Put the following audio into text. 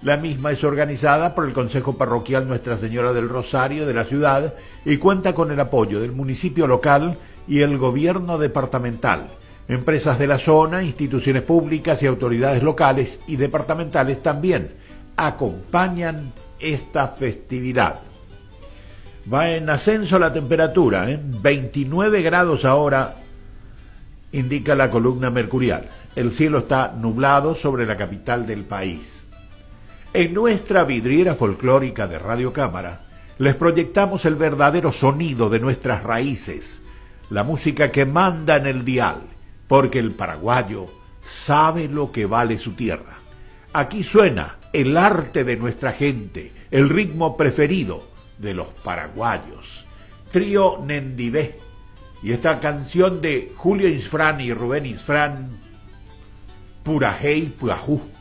La misma es organizada por el Consejo Parroquial Nuestra Señora del Rosario de la ciudad y cuenta con el apoyo del municipio local y el gobierno departamental, empresas de la zona, instituciones públicas y autoridades locales y departamentales también acompañan esta festividad. Va en ascenso la temperatura, 29 grados ahora, indica la columna mercurial. El cielo está nublado sobre la capital del país. En nuestra vidriera folclórica de Radio Cámara, les proyectamos el verdadero sonido de nuestras raíces, la música que manda en el dial, porque el paraguayo sabe lo que vale su tierra. Aquí suena el arte de nuestra gente, el ritmo preferido de los paraguayos. Trío Nendibé, y esta canción de Julio Isfrán y Rubén Isfrán, Purajey Purajú.